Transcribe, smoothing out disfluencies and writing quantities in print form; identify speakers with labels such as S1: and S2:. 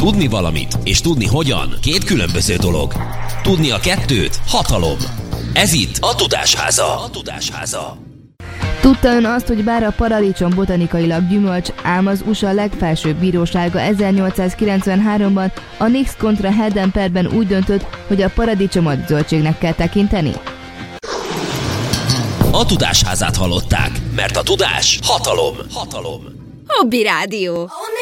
S1: Tudni valamit és tudni hogyan két különböző dolog. Tudni a kettőt hatalom. Ez itt a Tudásháza.
S2: Tudta ön azt, hogy bár a paradicsom botanikailag gyümölcs, ám az USA legfelsőbb bírósága 1893-ban a Nix kontra Hedden perben úgy döntött, hogy a paradicsomot zöldségnek kell tekinteni?
S1: A Tudásházát hallották, mert a tudás hatalom.
S3: Hobby Rádió.